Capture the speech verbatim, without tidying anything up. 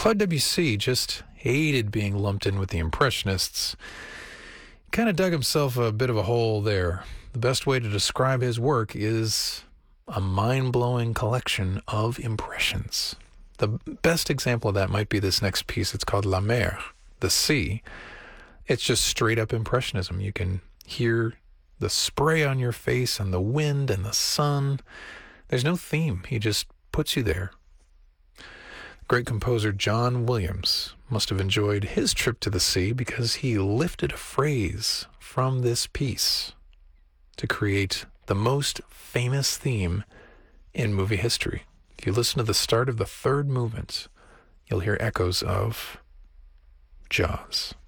Claude Debussy just hated being lumped in with the Impressionists. He kind of dug himself a bit of a hole there. The best way to describe his work is a mind-blowing collection of impressions. The best example of that might be this next piece. It's called La Mer, the sea. It's just straight up impressionism. You can hear the spray on your face and the wind and the sun. There's no theme. He just puts you there. Great composer John Williams must have enjoyed his trip to the sea because he lifted a phrase from this piece to create the most famous theme in movie history. If you listen to the start of the third movement, you'll hear echoes of Jaws.